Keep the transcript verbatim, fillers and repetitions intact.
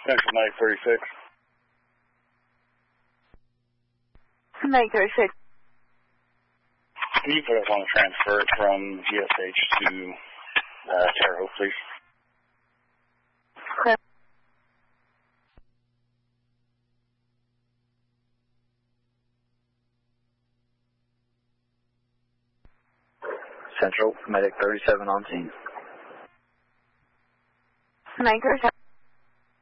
Central Medic thirty-six. Medic thirty-six. Can you put us on a transfer from G S H to uh, Terre Haute, please? Okay. Central Medic thirty-seven on scene. Medic thirty-seven.